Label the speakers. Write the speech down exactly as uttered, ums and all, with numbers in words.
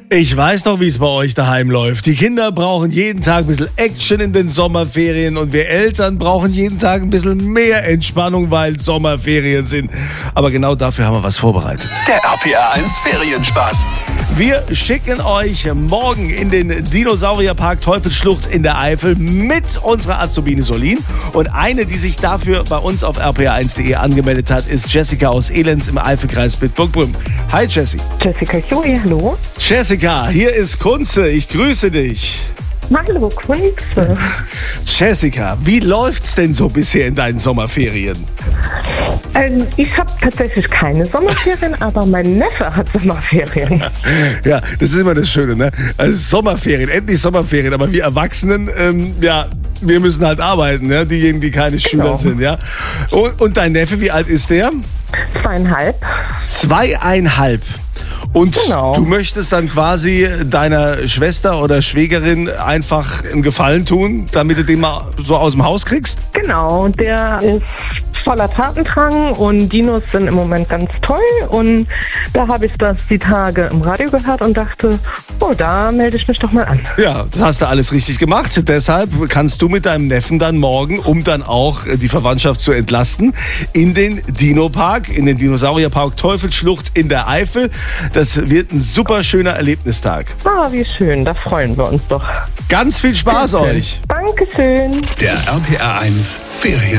Speaker 1: Ich weiß noch, wie es bei euch daheim läuft. Die Kinder brauchen jeden Tag ein bisschen Action in den Sommerferien und wir Eltern brauchen jeden Tag ein bisschen mehr Entspannung, weil Sommerferien sind. Aber genau dafür haben wir was vorbereitet.
Speaker 2: Der R P R eins Ferienspaß.
Speaker 1: Wir schicken euch morgen in den Dinosaurierpark Teufelsschlucht in der Eifel mit unserer Azubine Solin. Und eine, die sich dafür bei uns auf r p r eins punkt d e angemeldet hat, ist Jessica aus Elends im Eifelkreis Bitburg-Prüm. Hi Jessie.
Speaker 3: Jessica Joey, hallo.
Speaker 1: Jessica, hier ist Kunze. Ich grüße dich.
Speaker 3: Hallo, Kunze.
Speaker 1: Jessica, wie läuft's denn so bisher in deinen Sommerferien?
Speaker 3: Ähm, ich habe tatsächlich keine Sommerferien, aber mein Neffe hat Sommerferien.
Speaker 1: Ja, das ist immer das Schöne, ne? Also Sommerferien, endlich Sommerferien, aber wir Erwachsenen, ähm, ja, wir müssen halt arbeiten, ja? Diejenigen, die keine Schüler
Speaker 3: Genau.
Speaker 1: sind, ja. Und, und dein Neffe, wie alt ist der?
Speaker 3: Zweieinhalb.
Speaker 1: Zweieinhalb. Und
Speaker 3: Genau.
Speaker 1: du möchtest dann quasi deiner Schwester oder Schwägerin einfach einen Gefallen tun, damit du den mal so aus dem Haus kriegst?
Speaker 3: Genau, der ist voller Tatendrang und Dinos sind im Moment ganz toll. Und da habe ich das die Tage im Radio gehört und dachte, oh, da melde ich mich doch mal an.
Speaker 1: Ja, das hast du alles richtig gemacht. Deshalb kannst du mit deinem Neffen dann morgen, um dann auch die Verwandtschaft zu entlasten, in den Dino-Park, in den Dinosaurierpark Teufelsschlucht in der Eifel. Das wird ein super schöner Erlebnistag.
Speaker 3: Ah, wie schön, da freuen wir uns doch.
Speaker 1: Ganz viel Spaß euch.
Speaker 3: Dankeschön.
Speaker 2: Der R P R eins Ferien.